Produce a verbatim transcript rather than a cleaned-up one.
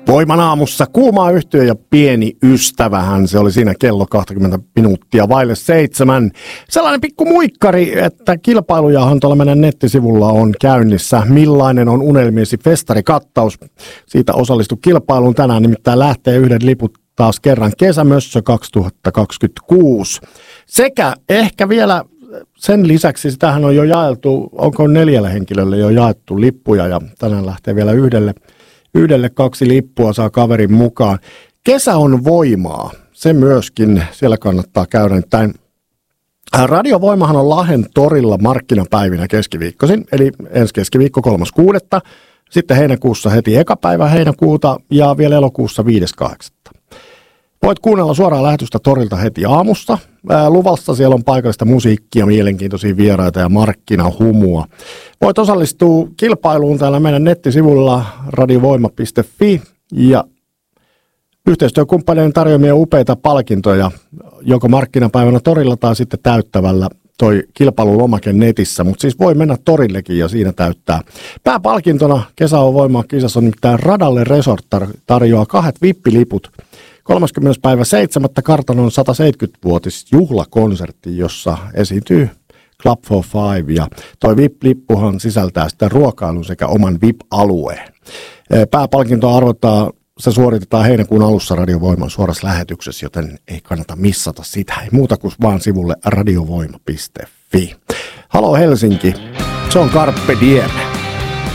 Voiman aamussa kuuma yhtiö ja pieni ystävähän. Se oli siinä kello kaksikymmentä minuuttia vaille seitsemän. Sellainen pikku muikkari, että kilpailujahan tuolla meidän nettisivulla on käynnissä. Millainen on unelmiesi festarikattaus? Siitä osallistu kilpailuun tänään, nimittäin lähtee yhden liput taas kerran Kesämössö kaksituhattakaksikymmentäkuusi. Sekä ehkä vielä sen lisäksi, sitähän on jo jaeltu, onko neljälle henkilölle jo jaettu lippuja ja tänään lähtee vielä yhdelle. Yhdelle kaksi lippua saa kaverin mukaan. Kesä on voimaa. Se myöskin, siellä kannattaa käydä. Tämän Radiovoimahan on Lahden torilla markkinapäivinä keskiviikkoisin, eli ensi keskiviikko kolmas kuudetta. Sitten heinäkuussa heti eka päivä heinäkuuta ja vielä elokuussa viides kahdeksatta. Voit kuunnella suoraan lähetystä torilta heti aamusta. Ää, luvassa siellä on paikallista musiikkia, mielenkiintoisia vieraita ja markkinahumua. Voit osallistua kilpailuun täällä meidän nettisivulla radiovoima piste fi ja yhteistyökumppaneiden tarjoamia upeita palkintoja joko markkinapäivänä torilla tai sitten täyttävällä toi kilpailulomake netissä, mutta siis voi mennä torillekin ja siinä täyttää. Pääpalkintona Kesä on voimaa -kisassa on nimittäin Radalle Resort tarjoaa kahdet vippiliput. kolmaskymmenes päivä seitsemättä kartanon sataseitsemänkymmenvuotis juhlakonsertti, jossa esiintyy Club for Five ja toi V I P-lippuhan sisältää sitä ruokailun sekä oman V I P-alueen. Pääpalkinto arvotaan, se suoritetaan heinäkuun alussa Radiovoiman suorassa lähetyksessä, joten ei kannata missata sitä. Ei muuta kuin vaan sivulle radiovoima piste fi. Halo Helsinki, se on Carpe Diem.